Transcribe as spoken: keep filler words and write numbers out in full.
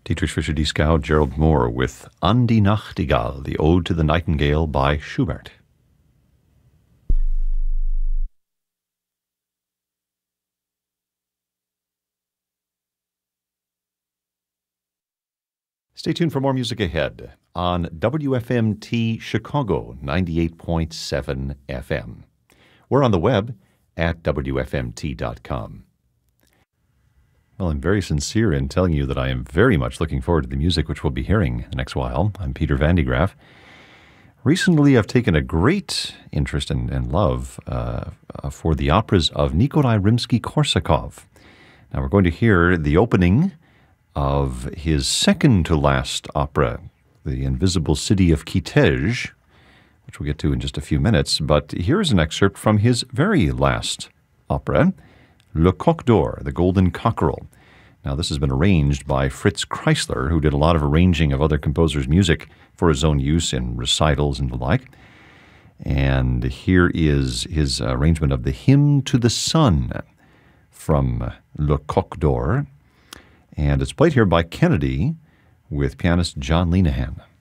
Dietrich Fischer-Dieskau, Gerald Moore with An die Nachtigall, the Ode to the Nightingale by Schubert. Stay tuned for more music ahead on W F M T Chicago ninety-eight point seven F M. We're on the web at W F M T dot com. Well, I'm very sincere in telling you that I am very much looking forward to the music which we'll be hearing the next while. I'm Peter Van de Graaff. Recently, I've taken a great interest and, and love uh, for the operas of Nikolai Rimsky-Korsakov. Now, we're going to hear the opening of his second-to-last opera, The Invisible City of Kitezh, which we'll get to in just a few minutes. But here's an excerpt from his very last opera, Le Coq d'Or, The Golden Cockerel. Now, this has been arranged by Fritz Kreisler, who did a lot of arranging of other composers' music for his own use in recitals and the like. And here is his arrangement of the Hymn to the Sun from Le Coq d'Or. And it's played here by Kennedy with pianist John Linehan.